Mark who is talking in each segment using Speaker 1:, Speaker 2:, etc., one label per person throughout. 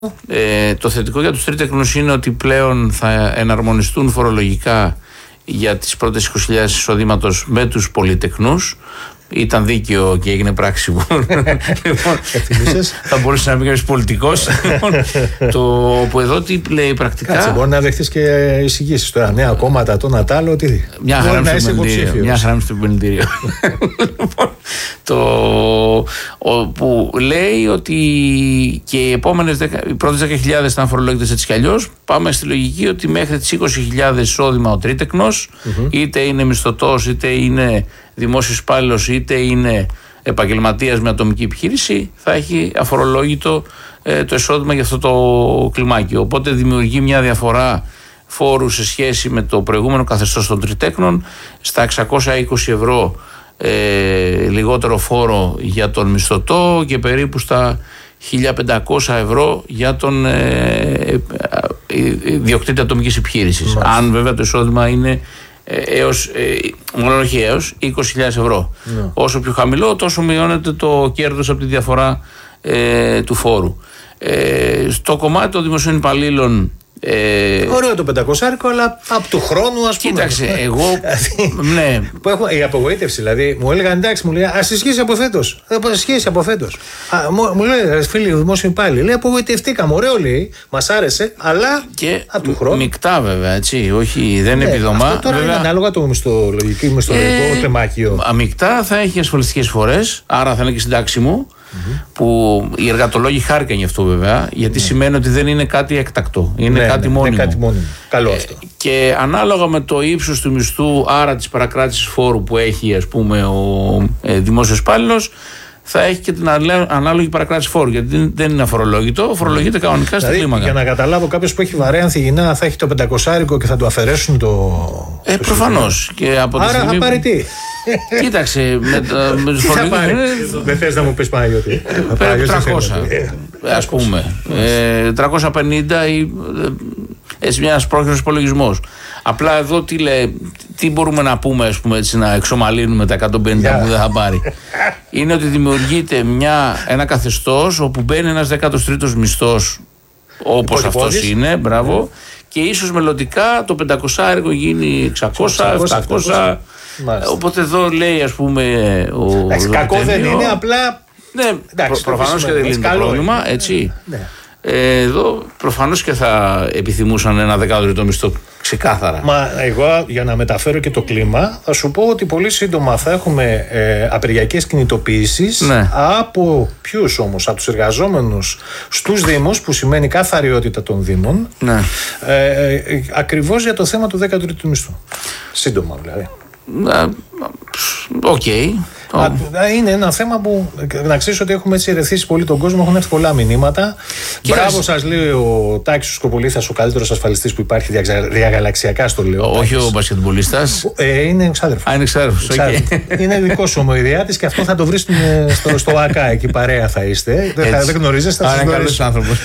Speaker 1: Το θετικό για τους τρίτεκνους είναι ότι πλέον θα εναρμονιστούν φορολογικά για τις πρώτες 20.000 εισοδήματος με τους πολυτεκνούς. Ήταν δίκαιο και έγινε πράξη. Θα μπορούσε να πει κάποιος πολιτικός. Που εδώ τι λέει πρακτικά.
Speaker 2: Κάτσε, μπορεί να δεχτείς και εισηγήσεις τώρα. Νέα κόμματα, το να τ' άλλο, τι.
Speaker 1: Μια χαρά στο επιμελητήριο. Που λέει ότι και οι πρώτες 10.000 θα φορολογούνται έτσι κι αλλιώς. Πάμε στη λογική ότι μέχρι τις 20.000 εισόδημα ο τρίτεκνος, είτε είναι μισθωτός, είτε είναι δημόσιος υπάλληλος, είτε είναι επαγγελματίας με ατομική επιχείρηση, θα έχει αφορολόγητο το εισόδημα για αυτό το κλιμάκιο. Οπότε δημιουργεί μια διαφορά φόρου σε σχέση με το προηγούμενο καθεστώς των τριτέκνων, στα 620 ευρώ λιγότερο φόρο για τον μισθωτό και περίπου στα 1.500 ευρώ για τον ιδιοκτήτη ατομικής επιχείρησης. Αν βέβαια το εισόδημα είναι έως 20.000 ευρώ. Όσο πιο χαμηλό, τόσο μειώνεται το κέρδος από τη διαφορά του φόρου. Στο κομμάτι των δημοσίων υπαλλήλων,
Speaker 2: ωραίο το 500, αλλά από του χρόνου, ας πούμε.
Speaker 1: Κοίταξε, εγώ. Ναι.
Speaker 2: Που έχω η απογοήτευση, δηλαδή. Μου έλεγαν εντάξει, μου λέει ας ισχύσει από φέτος. Ισχύσει από φέτος. Μου λέει φίλοι δημόσιοι υπάλληλοι, λέει απογοητευτήκαμε. Ωραίο λέει, μας άρεσε, αλλά
Speaker 1: και
Speaker 2: από του χρόνου.
Speaker 1: Μεικτά βέβαια, έτσι. Όχι, δεν επιδομά.
Speaker 2: Αυτό τώρα είναι ανάλογα το μισθολογικό κλιμάκιο.
Speaker 1: Αμεικτά θα έχει ασφαλιστικές φορές, άρα θα είναι και συντάξιμο. Που οι εργατολόγοι χάρηκαν γι' αυτό βέβαια, γιατί σημαίνει ότι δεν είναι κάτι έκτακτο, είναι κάτι μόνιμο.
Speaker 2: Καλό αυτό.
Speaker 1: Και ανάλογα με το ύψος του μισθού, άρα της παρακράτησης φόρου που έχει, ας πούμε, ο δημόσιος υπάλληλος, θα έχει και την ανάλογη παρακράτηση φόρου. Γιατί δεν είναι αφορολόγητο, φορολογείται κανονικά στην κλίμακα.
Speaker 2: Για να καταλάβω, κάποιος που έχει βαρέα ανθυγινά θα έχει το 500 και θα του αφαιρέσουν το.
Speaker 1: Προφανώς.
Speaker 2: Άρα θα πάρει τι.
Speaker 1: Κοίταξε, με τους φορολογικούς.
Speaker 2: Δεν θες να μου πεις Παναγιώτη.
Speaker 1: Περίπου 300, ας πούμε. 350 ή έτσι ένας πρόχειρος υπολογισμός. Απλά εδώ τι μπορούμε να πούμε, ας πούμε, έτσι, να εξομαλύνουμε τα 150 που δεν θα πάρει. Είναι ότι δημιουργείται ένα καθεστώς όπου μπαίνει ένας 13ος μισθός, όπως αυτός είναι, μπράβο, και ίσως μελλοντικά το 500 γίνει 600, 700. Οπότε εδώ λέει, ας πούμε,
Speaker 2: κακό δεν είναι, απλά.
Speaker 1: Ναι, προφανώς και δεν λύνει το πρόβλημα, έτσι. Εδώ προφανώς και θα επιθυμούσαν ένα 13ο μισθό, ξεκάθαρα.
Speaker 2: Μα εγώ, για να μεταφέρω και το κλίμα, θα σου πω ότι πολύ σύντομα θα έχουμε απεργιακές κινητοποιήσεις. Από ποιους όμως? Από τους εργαζόμενους στους Δήμους, που σημαίνει καθαριότητα των Δήμων. Ακριβώς για το θέμα του 13ου μισθού. Σύντομα δηλαδή.
Speaker 1: Οκ.
Speaker 2: Είναι ένα θέμα που, να ξέρεις ότι έχουμε έτσι ερεθίσει πολύ τον κόσμο, έχουν έρθει πολλά μηνύματα. Μπράβο σας, λέει ο Τάκης ο Σκοπολίθας, ο καλύτερος ασφαλιστής που υπάρχει διαγαλαξιακά, στο λέω.
Speaker 1: Όχι ο μπασκετμπολίστας.
Speaker 2: Είναι εξάδερφος.
Speaker 1: Είναι εξάδερφος.
Speaker 2: Είναι δικός σου ομοειδιάτης και αυτό θα το βρεις στο ΑΚΑ, εκεί παρέα θα είστε. Δεν γνωρίζεστε, θα σας γνωρίσω.
Speaker 1: άνθρωπος.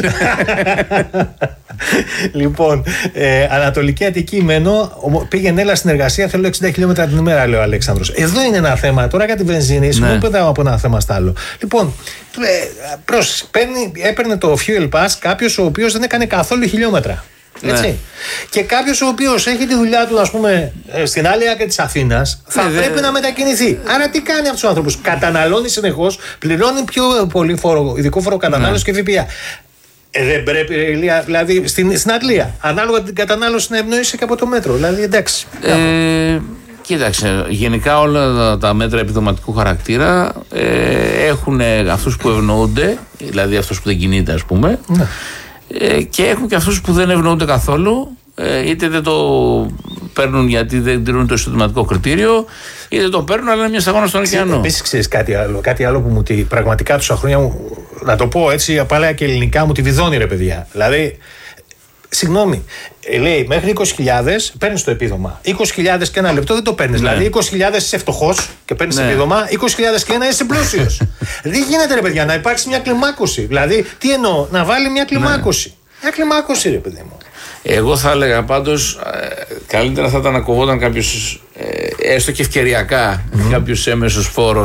Speaker 2: Λοιπόν, Ανατολική Αττική μένω, πήγαινε έλα στην εργασία, θέλω 60 χιλιόμετρα την ημέρα, λέει ο Αλέξανδρος. Εδώ είναι ένα θέμα, τώρα για τη βενζίνη, συγγνώμη που πετάω από ένα θέμα στα άλλο. Λοιπόν, έπαιρνε το fuel pass κάποιος ο οποίος δεν έκανε καθόλου χιλιόμετρα. Έτσι. Και κάποιος ο οποίος έχει τη δουλειά του, ας πούμε, στην άλλη άκρη της Αθήνας, θα πρέπει να μετακινηθεί. Άρα τι κάνει αυτούς τους άνθρωπους? Καταναλώνει συνεχώς, πληρώνει πιο πολύ φόρο, ειδικό φόρο κατανάλωση και ΦΠΑ. Δεν πρέπει, δηλαδή στην Αγγλία, ανάλογα την κατανάλωση, να ευνοήσει και από το μέτρο. Δηλαδή, εντάξει.
Speaker 1: Κοίταξε, γενικά όλα τα μέτρα επιδοματικού χαρακτήρα έχουν αυτούς που ευνοούνται, δηλαδή αυτός που δεν κινείται, ας πούμε, και έχουν και αυτούς που δεν ευνοούνται καθόλου, είτε δεν το παίρνουν γιατί δεν τηρούν το εισοδηματικό κριτήριο, είτε το παίρνουν αλλά είναι μια σταγόνα στον ωκεανό.
Speaker 2: Επίσης, ξέρεις κάτι άλλο που πραγματικά τόσα χρόνια μου, να το πω έτσι απαλά και ελληνικά, μου τη βιδώνει, ρε παιδιά. Δηλαδή, συγγνώμη, λέει μέχρι 20.000 παίρνεις το επίδομα. 20.000 και ένα λεπτό δεν το παίρνεις. Δηλαδή 20.000 είσαι φτωχός και παίρνεις επίδομα, 20.000 και ένα είσαι πλούσιος. Δεν γίνεται, ρε παιδιά, να υπάρξει μια κλιμάκωση. Δηλαδή, τι εννοώ, να βάλει μια κλιμάκωση. Μια κλιμάκωση, ρε παιδί μου.
Speaker 1: Εγώ θα έλεγα πάντως καλύτερα θα ήταν να κοβόταν κάποιος έστω και ευκαιριακά κάποιος έμεσος φόρος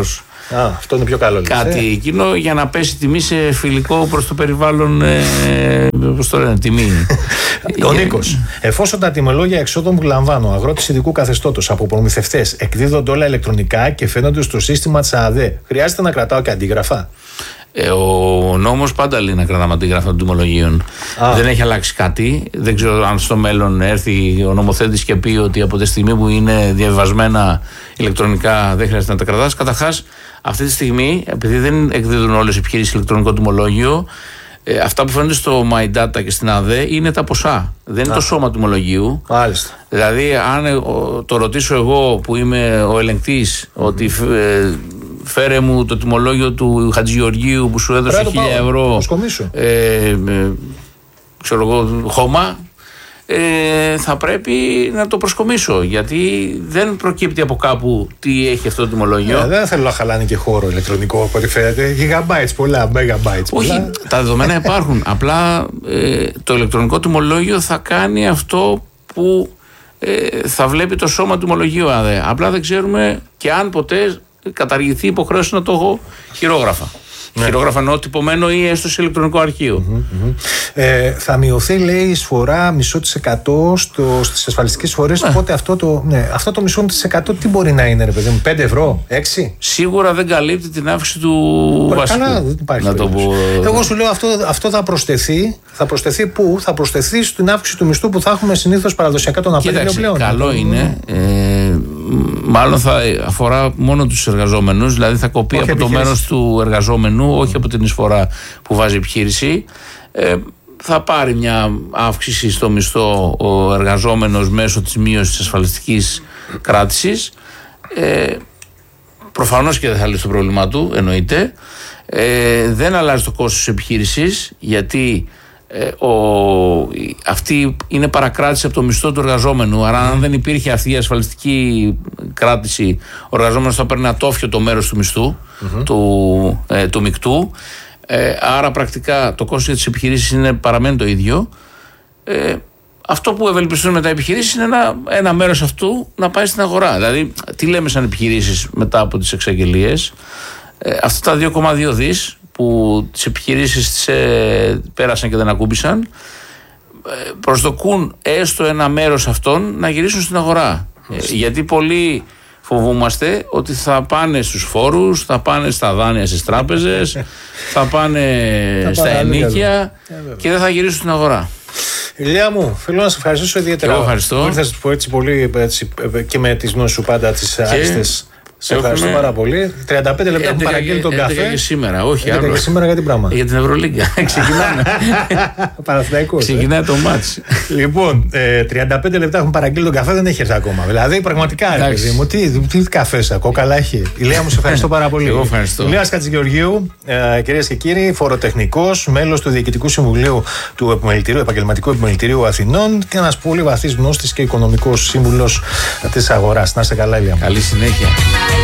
Speaker 2: Αυτό είναι πιο καλό.
Speaker 1: Κάτι εκείνο για να πέσει τιμή σε φιλικό προς το περιβάλλον. Πώς το λένε, τιμή.
Speaker 2: Ο Νίκος. Εφόσον τα τιμολόγια εξόδων που λαμβάνω αγρότης ειδικού καθεστώτος από προμηθευτές εκδίδονται όλα ηλεκτρονικά και φαίνονται στο σύστημα της ΑΔΕ, χρειάζεται να κρατάω και αντίγραφα?
Speaker 1: Ο νόμος πάντα λέει να κρατάμε αντίγραφα των τιμολογίων. Δεν έχει αλλάξει κάτι. Δεν ξέρω αν στο μέλλον έρθει ο νομοθέτης και πει ότι από τη στιγμή που είναι διαβιβασμένα ηλεκτρονικά δεν χρειάζεται να τα κρατάς. Καταρχάς, αυτή τη στιγμή, επειδή δεν εκδίδουν όλες οι επιχειρήσεις ηλεκτρονικό τιμολόγιο, αυτά που φαίνονται στο My Data και στην ΑΔΕ είναι τα ποσά. Δεν είναι το σώμα τιμολογίου.
Speaker 2: Μάλιστα.
Speaker 1: Δηλαδή, αν το ρωτήσω εγώ που είμαι ο ελεγκτής, ότι φέρε μου το τιμολόγιο του Χατζηγεωργίου που σου έδωσε 1.000 ευρώ. Ξέρω εγώ, χώμα. Θα πρέπει να το προσκομίσω, γιατί δεν προκύπτει από κάπου τι έχει αυτό το τιμολόγιο.
Speaker 2: Δεν θέλω να χαλάνε και χώρο ηλεκτρονικό από ό,τι φαίνεται. Gigabytes πολλά, megabytes πολλά.
Speaker 1: Όχι, τα δεδομένα υπάρχουν. Απλά το ηλεκτρονικό τιμολόγιο θα κάνει αυτό που θα βλέπει το σώμα τιμολογίου ΑΔΕ. Απλά δεν ξέρουμε και αν ποτέ καταργηθεί η υποχρέωση να το έχω χειρόγραφα. Ναι. Χειρόγραφα εννοώ τυπωμένο ή έστω σε ηλεκτρονικό αρχείο.
Speaker 2: Θα μειωθεί, λέει, η εισφορά 0,5% στις ασφαλιστικές εισφορές. Οπότε αυτό το 0,5% τι μπορεί να είναι, ρε παιδί μου, 5 ευρώ, 6?
Speaker 1: Σίγουρα δεν καλύπτει την αύξηση του βασικού.
Speaker 2: Καλά, δεν υπάρχει. Να το πω. Εγώ σου λέω αυτό θα προσθεθεί. Θα προσθεθεί πού? Θα προσθεθεί στην αύξηση του μισθού που θα έχουμε συνήθως παραδοσιακά τον Απρίλιο πλέον.
Speaker 1: Καλό είναι. Μάλλον θα αφορά μόνο τους εργαζόμενους, δηλαδή θα κοπεί από το μέρος του εργαζόμενου, όχι από την εισφορά που βάζει η επιχείρηση. Θα πάρει μια αύξηση στο μισθό ο εργαζόμενος μέσω της μείωσης της ασφαλιστικής κράτησης. Προφανώς και δεν θα λύσει το πρόβλημά του, εννοείται. Δεν αλλάζει το κόστος της επιχείρησης, γιατί αυτή είναι παρακράτηση από το μισθό του εργαζόμενου. Άρα, αν δεν υπήρχε αυτή η ασφαλιστική κράτηση, ο εργαζόμενος θα παίρνει ατόφιο το μέρος του μισθού του μεικτού. Άρα, πρακτικά το κόστος της επιχειρήσης παραμένει το ίδιο. Αυτό που ευελπιστούν μετά οι επιχειρήσεις είναι ένα μέρος αυτού να πάει στην αγορά. Δηλαδή, τι λέμε σαν επιχειρήσεις μετά από τις εξαγγελίες? Αυτά τα 2,2 δις που τις επιχειρήσεις πέρασαν και δεν ακούμπησαν, προσδοκούν έστω ένα μέρος αυτών να γυρίσουν στην αγορά. Γιατί πολλοί φοβούμαστε ότι θα πάνε στους φόρους, θα πάνε στα δάνεια στις τράπεζες, θα πάνε στα ενοίκια και δεν θα γυρίσουν στην αγορά.
Speaker 2: Ηλία μου, θέλω να σε ευχαριστήσω ιδιαίτερα.
Speaker 1: Εγώ ευχαριστώ.
Speaker 2: Ήρθες έτσι πολύ και με τις γνώσεις σου πάντα τις άριστες. Σε ευχαριστώ πάρα πολύ. 35 λεπτά έχουν παραγγείλει τον καφέ.
Speaker 1: Και σήμερα, όχι άλλο.
Speaker 2: Και σήμερα για την πράγμα.
Speaker 1: Για την Ευρωλίγκα. Ξεκινάμε.
Speaker 2: Παναθηναϊκός.
Speaker 1: Ξεκινάει το μάτς.
Speaker 2: Λοιπόν, 35 λεπτά έχουν παραγγείλει τον καφέ, δεν έχει έρθει ακόμα. Δηλαδή, πραγματικά, ρε παιδί μου, τι καφέ ακούω, καλά έχει. Ηλία μου, σε ευχαριστώ πάρα πολύ.
Speaker 1: Εγώ ευχαριστώ.
Speaker 2: Ηλίας Χατζηγεωργίου, κυρίες και κύριοι, φοροτεχνικός, μέλος του Διοικητικού Συμβουλίου του Επαγγελματικού Επιμελητηρίου Αθηνών και ένας πολύ βαθύς γνώστης και οικονομικός σύμβουλος της αγοράς. Να είστε καλά, Ηλία μου.
Speaker 1: Καλή συνέχεια.